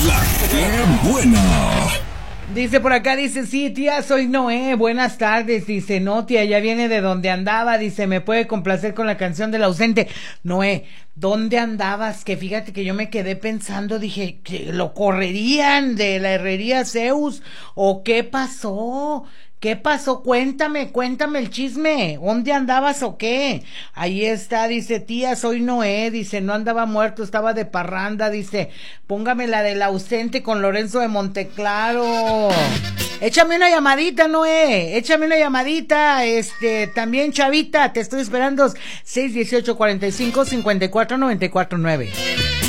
La que buena. Dice por acá, dice, sí, tía, soy Noé, buenas tardes, dice, no, tía, ya viene de donde andaba, dice, me puede complacer con la canción del ausente. Noé, ¿dónde andabas? Que fíjate que yo me quedé pensando, dije, ¿que lo correrían de la herrería Zeus? ¿O qué pasó? ¿Qué pasó? Cuéntame el chisme. ¿Dónde andabas o qué? Ahí está, dice, tía, soy Noé, dice, no andaba muerto, estaba de parranda, dice, póngame la del ausente con Lorenzo de Monteclaro. Échame una llamadita, Noé, échame una llamadita, también Chavita, te estoy esperando, 618-45-54-94-9.